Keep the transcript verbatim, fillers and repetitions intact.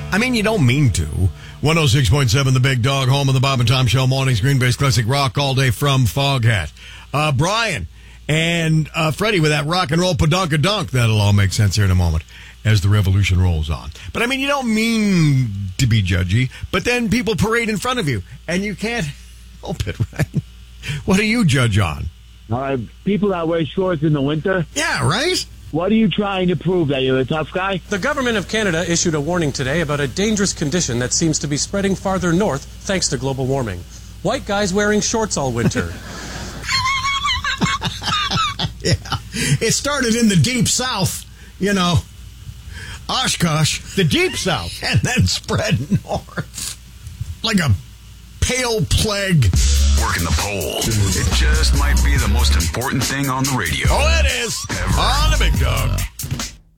I mean, you don't mean to. one oh six point seven, The Big Dog, home of the Bob and Tom Show mornings, Green Bay's classic rock all day from Foghat. Uh, Brian and uh, Freddie with that rock and roll padunk-a-dunk. That'll all make sense here in a moment as the revolution rolls on. But I mean, you don't mean to be judgy, but then people parade in front of you, and you can't help it, right? What do you judge on? Uh, people that wear shorts in the winter. Yeah, right? What are you trying to prove, that you're a tough guy? The government of Canada issued a warning today about a dangerous condition that seems to be spreading farther north thanks to global warming. White guys wearing shorts all winter. Yeah. It started in the deep south, you know, Oshkosh, the deep south, and then spread north like a pale plague. Working the poll. It just might be the most important thing on the radio. Oh, it is. Ever. On the Big Dog.